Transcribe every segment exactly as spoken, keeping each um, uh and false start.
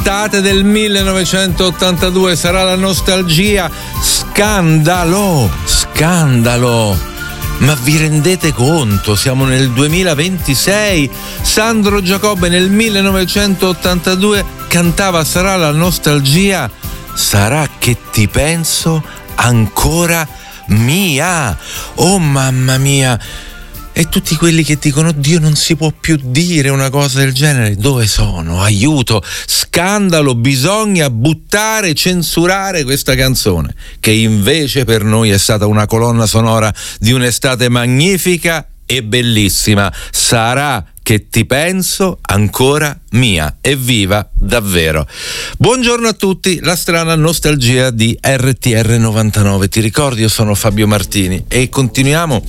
L'estate del millenovecentottantadue sarà la nostalgia. Scandalo, scandalo. Ma vi rendete conto? Siamo nel duemilaventisei. Sandro Giacobbe nel millenovecentottantadue cantava Sarà la nostalgia, sarà che ti penso ancora mia. Oh mamma mia. E tutti quelli che dicono Dio, non si può più dire una cosa del genere, dove sono? Aiuto, scandalo, bisogna buttare, censurare questa canzone, che invece per noi è stata una colonna sonora di un'estate magnifica e bellissima. Sarà che ti penso ancora mia. Evviva davvero. Buongiorno a tutti, la strana nostalgia di R T R novantanove. Ti ricordi? Io sono Fabio Martini e continuiamo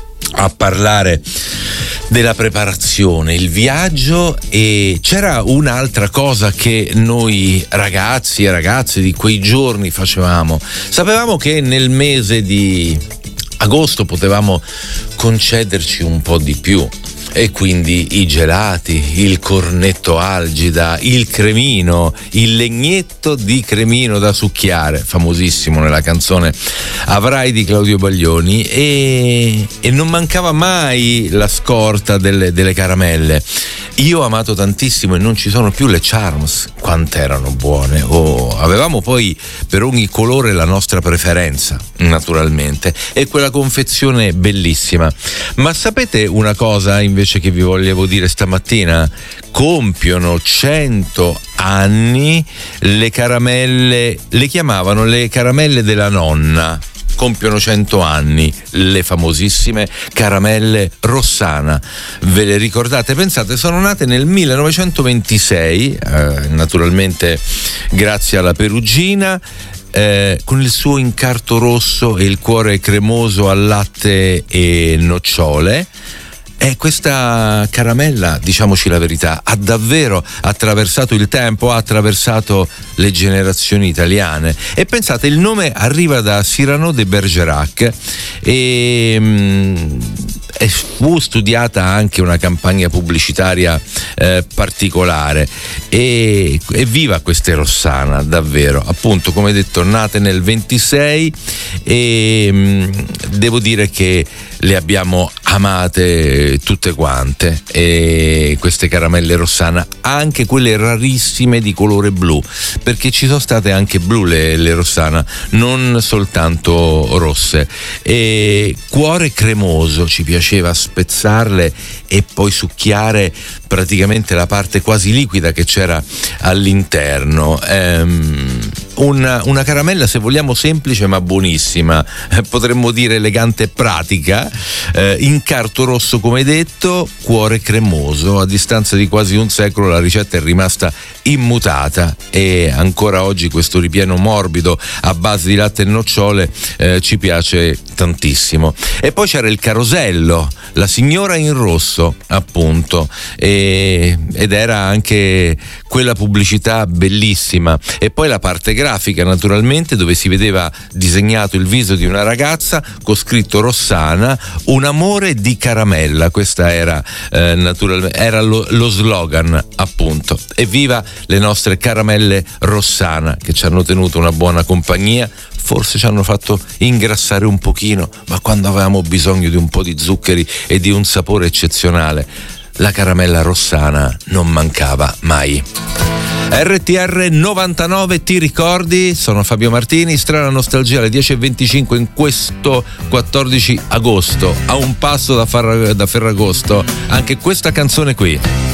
a parlare della preparazione, il viaggio, e c'era un'altra cosa che noi ragazzi e ragazze di quei giorni facevamo. Sapevamo che nel mese di agosto potevamo concederci un po' di più, e quindi i gelati, il cornetto algida, il cremino, il legnetto di cremino da succhiare, famosissimo nella canzone Avrai di Claudio Baglioni, e, e non mancava mai la scorta delle, delle caramelle. Io ho amato tantissimo, e non ci sono più, le Charms, quant'erano buone. Oh, avevamo poi per ogni colore la nostra preferenza, naturalmente, e quella confezione bellissima. Ma sapete una cosa invece che vi volevo dire stamattina? Compiono cento anni le caramelle, le chiamavano le caramelle della nonna. Compiono cento anni le famosissime caramelle Rossana. Ve le ricordate? Pensate, sono nate nel millenovecentoventisei, eh, naturalmente grazie alla Perugina, eh, con il suo incarto rosso e il cuore cremoso al latte e nocciole. E questa caramella, diciamoci la verità, ha davvero attraversato il tempo, ha attraversato le generazioni italiane. E pensate, il nome arriva da Cyrano de Bergerac e, mm, e fu studiata anche una campagna pubblicitaria eh, particolare. E evviva queste Rossana, davvero, appunto, come detto, nate nel ventisei, e mm, devo dire che le abbiamo amate tutte quante, e queste caramelle Rossana, anche quelle rarissime di colore blu, perché ci sono state anche blu le, le Rossana, non soltanto rosse. E cuore cremoso, ci piaceva spezzarle e poi succhiare praticamente la parte quasi liquida che c'era all'interno. Ehm, una, una caramella, se vogliamo, semplice ma buonissima, eh, potremmo dire elegante e pratica, eh, incarto rosso come detto, cuore cremoso. A distanza di quasi un secolo la ricetta è rimasta immutata, e ancora oggi questo ripieno morbido a base di latte e nocciole eh, ci piace tantissimo. E poi c'era il carosello, la signora in rosso, appunto, e, ed era anche quella pubblicità bellissima. E poi la parte grafica, naturalmente, dove si vedeva disegnato il viso di una ragazza con scritto Rossana, un amore di caramella. Questa era eh, naturalmente era lo, lo slogan, appunto. Evviva le nostre caramelle Rossana, che ci hanno tenuto una buona compagnia. Forse ci hanno fatto ingrassare un pochino, ma quando avevamo bisogno di un po' di zuccheri e di un sapore eccezionale, la caramella Rossana non mancava mai. R T R novantanove, ti ricordi? Sono Fabio Martini, strana nostalgia alle dieci e venticinque in questo quattordici agosto, a un passo da, Farra- da Ferragosto. Anche questa canzone qui.